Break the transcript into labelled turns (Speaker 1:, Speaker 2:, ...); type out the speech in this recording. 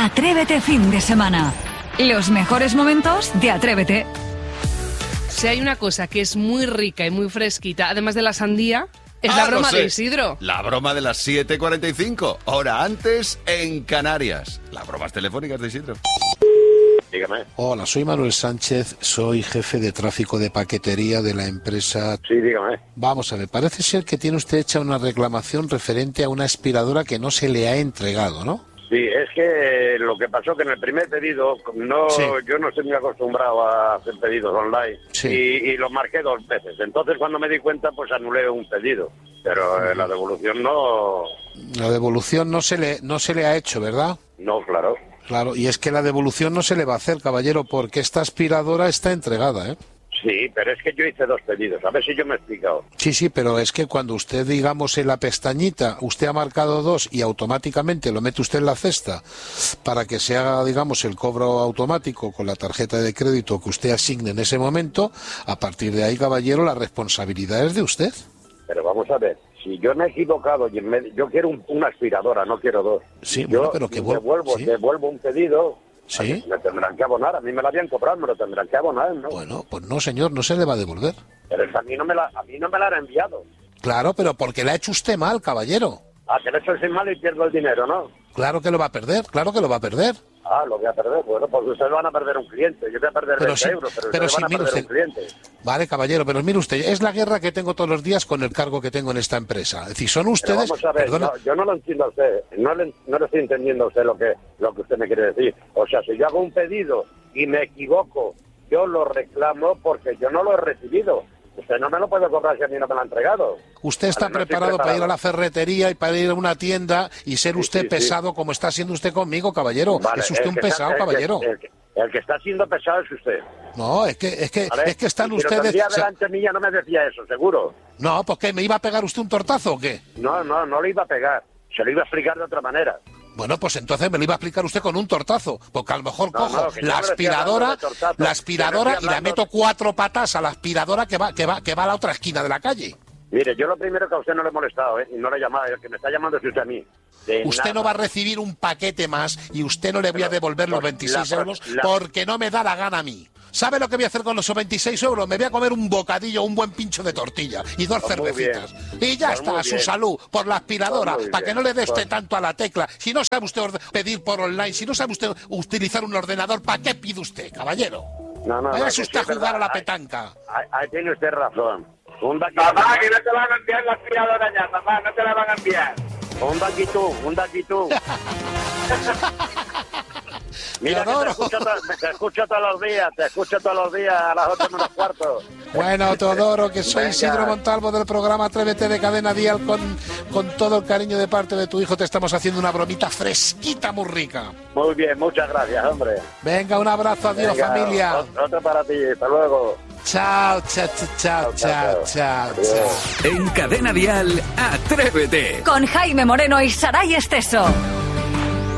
Speaker 1: Atrévete fin de semana. Los mejores momentos de Atrévete.
Speaker 2: Si hay una cosa que es muy rica y muy fresquita, además de la sandía, es la broma de Isidro.
Speaker 3: La broma de las 7:45, hora antes en Canarias. Las bromas telefónicas de Isidro.
Speaker 4: Dígame.
Speaker 5: Hola, soy Manuel Sánchez, soy jefe de tráfico de paquetería de la empresa...
Speaker 4: Sí, dígame.
Speaker 5: Vamos a ver, parece ser que tiene usted hecha una reclamación referente a una aspiradora que no se le ha entregado, ¿no?
Speaker 4: Sí, es que lo que pasó que en el primer pedido, yo no estoy muy acostumbrado a hacer pedidos online y lo marqué 2 veces. Entonces cuando me di cuenta, pues anulé un pedido. Pero la devolución no...
Speaker 5: La devolución no se le ha hecho, ¿verdad?
Speaker 4: No, claro.
Speaker 5: Claro, y es que la devolución no se le va a hacer, caballero, porque esta aspiradora está entregada, ¿eh?
Speaker 4: Sí, pero es que yo hice 2 pedidos, a ver si yo me he explicado.
Speaker 5: Sí, pero es que cuando usted, digamos, en la pestañita, usted ha marcado 2 y automáticamente lo mete usted en la cesta para que se haga, digamos, el cobro automático con la tarjeta de crédito que usted asigne en ese momento, a partir de ahí, caballero, la responsabilidad es de usted.
Speaker 4: Pero vamos a ver, si yo me he equivocado y yo quiero una aspiradora, no quiero 2.
Speaker 5: Sí,
Speaker 4: yo
Speaker 5: bueno, pero que
Speaker 4: devuelvo un pedido...
Speaker 5: ¿Sí?
Speaker 4: Me tendrán que abonar, a mí me la habían cobrado, me lo tendrán que abonar, ¿no?
Speaker 5: Bueno, pues no, señor, no se le va a devolver.
Speaker 4: Pero a mí no me la han enviado.
Speaker 5: Claro, pero porque la ha hecho usted mal, caballero.
Speaker 4: Ah, que le he hecho el mal y pierdo el dinero, ¿no?
Speaker 5: Claro que lo va a perder, claro que lo va a perder.
Speaker 4: Ah, lo voy a perder. Bueno, porque ustedes van a perder un cliente. Yo voy a perder 20 euros, pero ustedes van a perder un cliente.
Speaker 5: Vale, caballero, pero mire usted, es la guerra que tengo todos los días con el cargo que tengo en esta empresa. Es decir, son ustedes...
Speaker 4: Pero vamos a ver, yo no lo entiendo a usted. No le estoy entendiendo a usted lo que usted me quiere decir. O sea, si yo hago un pedido y me equivoco, yo lo reclamo porque yo no lo he recibido. Usted no me lo puede cobrar si a mí no me lo ha entregado.
Speaker 5: Usted está preparado para ir a la ferretería y para ir a una tienda y ser usted pesado como está siendo usted conmigo, caballero.
Speaker 4: Vale,
Speaker 5: es usted un pesado, caballero.
Speaker 4: El que está siendo pesado es usted.
Speaker 5: No, es que están ustedes...
Speaker 4: Pero el día delante mía no me decía eso, seguro.
Speaker 5: No, ¿pues qué? ¿Me iba a pegar usted un tortazo o qué?
Speaker 4: No le iba a pegar. Se lo iba a explicar de otra manera.
Speaker 5: Bueno, pues entonces me lo iba a explicar usted con un tortazo, porque a lo mejor cojo la aspiradora y le meto 4 patas a la aspiradora que va a la otra esquina de la calle.
Speaker 4: Mire, yo lo primero que a usted no le he molestado, y no le he llamado, el que me está llamando es usted a mí.
Speaker 5: Usted no va a recibir un paquete más y usted no le voy a devolver los 26 euros porque no me da la gana a mí. ¿Sabe lo que voy a hacer con los 26 euros? Me voy a comer un bocadillo, un buen pincho de tortilla y 2 cervecitas. Y ya está, a su salud, por la aspiradora, para que no le dé usted tanto a la tecla. Si no sabe usted pedir por online, si no sabe usted utilizar un ordenador, ¿para qué pide usted, caballero? Váyase usted a jugar a la petanca.
Speaker 4: Ahí tiene usted razón.
Speaker 6: Papá, que no te van a enviar la aspiradora ya, papá, no te la van a enviar.
Speaker 4: Un daquitú. Mira, te escucho todos los días a las 8:15.
Speaker 5: Bueno, Teodoro, que soy Isidro Montalvo del programa Atrévete de Cadena Dial, con todo el cariño de parte de tu hijo te estamos haciendo una bromita fresquita, muy rica.
Speaker 4: Muy bien, muchas gracias, hombre.
Speaker 5: Venga, un abrazo, adiós, familia.
Speaker 4: Otro para ti, hasta luego.
Speaker 5: Chao.
Speaker 1: En Cadena Dial, Atrévete. Con Jaime Moreno y Saray Esteso.